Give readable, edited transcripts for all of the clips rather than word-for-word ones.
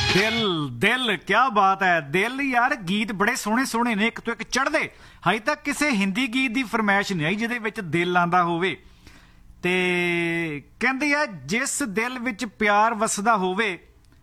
ਦਿਲ ਦਿਲ ਕਿਆ ਬਾਤ ਹੈ। ਦਿਲ ਯਾਰ ਗੀਤ ਬੜੇ ਸੋਹਣੇ ਸੋਹਣੇ ਨੇ, ਇੱਕ ਤੋਂ ਇੱਕ ਚੜ੍ਹਦੇ। ਹਜੇ ਤੱਕ ਕਿਸੇ ਹਿੰਦੀ ਗੀਤ ਦੀ ਫਰਮਾਇਸ਼ ਨਹੀਂ ਆਈ ਜਿਹਦੇ ਵਿੱਚ ਦਿਲ ਆਂਦਾ ਹੋਵੇ। ਤੇ ਕਹਿੰਦੇ ਆ ਜਿਸ ਦਿਲ ਵਿੱਚ ਪਿਆਰ ਵਸਦਾ ਹੋਵੇ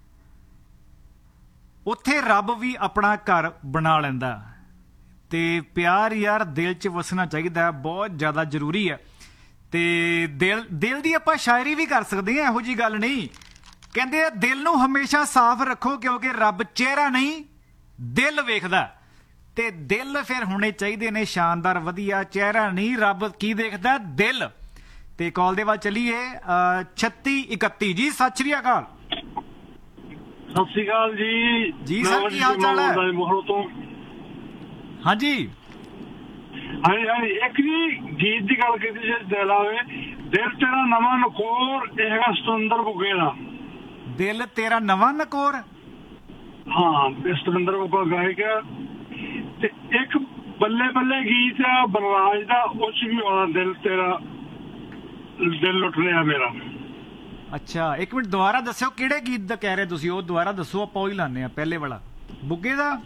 ਉੱਥੇ ਰੱਬ ਵੀ ਆਪਣਾ ਘਰ ਬਣਾ ਲੈਂਦਾ। ਤੇ ਪਿਆਰ ਯਾਰ ਦਿਲ 'ਚ ਵਸਣਾ ਚਾਹੀਦਾ, ਬਹੁਤ ਜ਼ਿਆਦਾ ਜ਼ਰੂਰੀ ਹੈ। ਤੇ ਦਿਲ ਦੀ ਆਪਾਂ ਸ਼ਾਇਰੀ ਵੀ ਕਰ ਸਕਦੇ ਹਾਂ, ਇਹੋ ਜਿਹੀ ਗੱਲ ਨਹੀਂ। ਕਹਿੰਦੇ ਆ ਦਿਲ ਨੂੰ ਹਮੇਸ਼ਾ ਸਾਫ਼ ਰੱਖੋ ਕਿਉਂਕਿ ਰੱਬ ਚਿਹਰਾ ਨਹੀਂ ਦਿਲ ਵੇਖਦਾ। ਤੇ ਦਿਲ ਫਿਰ ਹੋਣੇ ਚਾਹੀਦੇ ਨੇ ਸ਼ਾਨਦਾਰ ਵਧੀਆ, ਚਿਹਰਾ ਨਹੀਂ, ਰੱਬ ਕੀ ਦੇਖਦਾ? ਦਿਲ। ਤੇ ਕਾਲ ਦੇ ਵੱਲ ਚੱਲੀਏ। 3631 ਜੀ, ਸਤਿ ਸ਼੍ਰੀ ਅਕਾਲ। ਸਤਿ ਸ਼੍ਰੀ ਅਕਾਲ ਜੀ। ਜੀ ਸਰ, ਕੀ ਹਾਲ ਚਾਲ ਹੈ? ਮੋਹਰੋਂ ਤੋਂ। ਹਾਂਜੀ ਹਾਂਜੀ ਹਾਂਜੀ, ਇੱਕ ਜੀ ਗੀਤ ਦੀ ਗੱਲ ਕੀਤੀ ਜੇ ਦਿਲ ਆਵੇ, ਦਿਲ ਤੇਰਾ ਨਵਾਂ ਨਕੋਰ, ਇਹ ਹੈਗਾ ਸਤਿੰਦਰ ਬੁੱਗੇ ਦਾ। ਦਿਲ ਤੇਰਾ ਨਵਾਂ ਨਕੋਰ। ਹਾਂ, ਸਤਿੰਦਰ ਬੁੱਗਾ ਗਾਇਕ ਆ। ਤੇ ਇੱਕ ਬੱਲੇ ਬੱਲੇ ਗੀਤ ਆ ਬਲਰਾਜ ਦਾ, ਉਹ 'ਚ ਵੀ ਆਉਣਾ ਦਿਲ ਤੇਰਾ ਦਿਲ ਲੁੱਟ ਲਿਆ ਮੇਰਾ। ਅੱਛਾ, ਇੱਕ ਮਿੰਟ ਦੁਬਾਰਾ ਦੱਸਿਓ ਕਿਹੜੇ ਗੀਤ ਦਾ ਕਹਿ ਰਹੇ ਤੁਸੀਂ, ਉਹ ਦੁਬਾਰਾ ਦੱਸੋ, ਆਪਾਂ ਉਹੀ ਲਾਉਂਦੇ ਆ ਪਹਿਲੇ ਵਾਲਾ ਬੁੱਗੇ ਦਾ।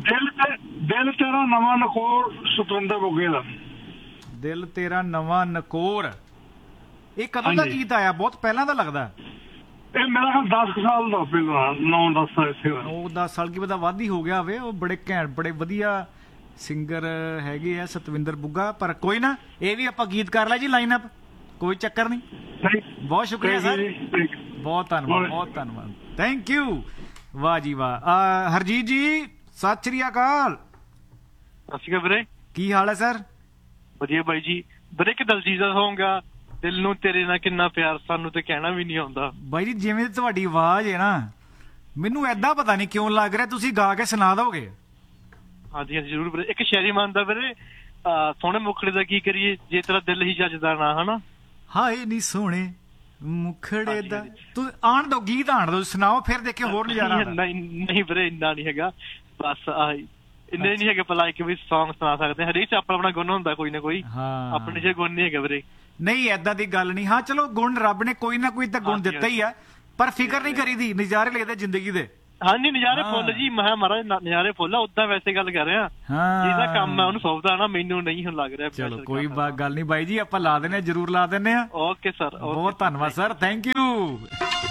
ਦਿਲ ਤੇਰਾ ਨਵਾਂ ਨਕੋਰ, ਸਤਿੰਦਰ ਬੁੱਗੇ ਦਾ। ਦਿਲ ਤੇਰਾ ਨਵਾਂ ਨਕੋਰ, ਇਹ ਕਦੋਂ ਦਾ ਗੀਤ ਆਇਆ? ਬਹੁਤ ਪਹਿਲਾਂ ਦਾ ਲੱਗਦਾ। ਇਹ ਮੇਰਾ ਖਿਆਲ 10 ਸਾਲ ਦਾ ਪਹਿਲਾਂ, 9-10 ਸਾਲ ਇੱਥੇ ਦਾ। ਉਹ 10 ਸਾਲ ਕੀ ਪਤਾ ਵੱਧ ਹੀ ਹੋ ਗਿਆ ਹੋਵੇ। ਉਹ ਬੜੇ ਘੈਂਟ ਬੜੇ ਵਧੀਆ ਸਿੰਗਰ ਹੈਗੇ ਆ ਸਤਵਿੰਦਰ ਬੁੱਗਾ। ਪਰ ਕੋਈ ਨਾ, ਇਹ ਵੀ ਆਪਾਂ ਗੀਤ ਕਰ ਲਿਆ ਜੀ ਲਾਈਨ ਅਪ, ਕੋਈ ਚੱਕਰ ਨਹੀਂ। ਬਹੁਤ ਸ਼ੁਕਰੀਆ ਸਰ, ਬਹੁਤ ਧੰਨਵਾਦ, ਬਹੁਤ ਧੰਨਵਾਦ, ਥੈਂਕ ਯੂ। ਵਾਹ ਜੀ ਵਾਹ। ਹਰਜੀਤ ਜੀ ਸਤਿ ਸ਼੍ਰੀ ਅਕਾਲ। ਸਤਿ ਸ਼੍ਰੀ ਅਕਾਲ ਵੀਰੇ, ਕੀ ਹਾਲ ਹੈ ਸਰ? ਵਧੀਆ ਬਾਈ ਜੀ। ਵੀਰੇ ਇੱਕ ਦਲਜੀਤ ਦਾ ਸੌਂਗ ਆ, ਦਿਲ ਨੂੰ ਤੇਰੇ ਨਾਲ ਕਿੰਨਾ ਪਿਆਰ, ਸਾਨੂੰ ਤੇ ਕਹਿਣਾ ਵੀ ਨਹੀਂ ਆਉਂਦਾ। ਬਾਈ ਜੀ ਜਿਵੇਂ ਤੁਹਾਡੀ ਆਵਾਜ਼ ਹੈ ਨਾ, ਮੈਨੂੰ ਏਦਾਂ ਪਤਾ ਨਹੀਂ ਕਿਉਂ ਲੱਗ ਰਿਹਾ ਤੁਸੀਂ ਗਾ ਕੇ ਸੁਣਾ ਦੋਗੇ। ਹਾਂਜੀ ਹਾਂਜੀ ਜ਼ਰੂਰ ਵੀਰੇ। ਇੱਕ ਸ਼ਾਇਰੀ ਮੰਨਦਾ ਵੀਰੇ, ਸੋਹਣੇ ਮੁਖੜੇ ਦਾ ਕੀ ਕਰੀਏ ਜੇ ਤੇਰਾ ਦਿਲ ਹੀ ਜੱਜਦਾ ਨਾ, ਹਨਾ। ਹਾਏ ਨੀ ਸੋਹਣੇ ਮੁਖੜੇ ਦਾ। ਤੂੰ ਆਣ ਦੋ ਗੀਤ, ਆਣ ਦੋ, ਸੁਣਾਓ, ਫਿਰ ਦੇਖਿਓ ਹੋਰ ਨਜ਼ਾਰਾ। ਨਹੀਂ ਵੀਰੇ ਇੰਨਾ ਨਹੀਂ ਹੈਗਾ, ਬਸ ਆਹੀ ਇੰਨੇ ਨਹੀਂ ਹੈਗੇ ਭਲਾ ਕਿ ਵੀ ਸੌਂਗ ਸੁਣਾ ਸਕਦੇ। ਹਰੇਕ ਚ ਆਪਣਾ ਆਪਣਾ ਗੁਣ ਹੁੰਦਾ ਕੋਈ ਨਾ ਕੋਈ, ਆਪਣੇ ਚ ਗੁਣ ਨਹੀਂ ਹੈਗਾ ਵੀਰੇ। ਨਹੀਂ ਏਦਾਂ ਦੀ ਗੱਲ ਨਹੀਂ। ਹਾਂ ਚਲੋ ਗੁਣ ਰੱਬ ਨੇ ਕੋਈ ਨਾ ਕੋਈ ਤਾਂ ਗੁਣ ਦਿੱਤਾ ਹੀ ਆ, ਪਰ ਫਿਕਰ ਨਹੀਂ ਕਰੀਦੀ, ਨਜ਼ਾਰੇ ਲੈਦੇ ਜ਼ਿੰਦਗੀ ਦੇ। ਹਾਂਜੀ ਨਜ਼ਾਰੇ ਫੁੱਲ ਜੀ, ਮੈਂ ਮਹਾਰਾਜ ਨਜ਼ਾਰੇ ਫੁੱਲ ਆ। ਉਦਾਂ ਵੈਸੇ ਗੱਲ ਕਰ ਰਿਹਾ, ਜਿਹਦਾ ਕੰਮ ਹੈ ਉਹਨੂੰ ਸੌਂਪਦਾ ਨਾ, ਮੈਨੂੰ ਨਹੀਂ ਹੁਣ ਲੱਗ ਰਿਹਾ। ਚਲੋ ਕੋਈ ਗੱਲ ਨਹੀਂ ਬਾਈ ਜੀ, ਆਪਾਂ ਲਾ ਦਿੰਦੇ, ਜਰੂਰ ਲਾ ਦਿੰਦੇ ਆ। ਓਕੇ ਸਰ, ਬਹੁਤ ਧੰਨਵਾਦ ਸਰ, ਥੈਂਕ ਯੂ।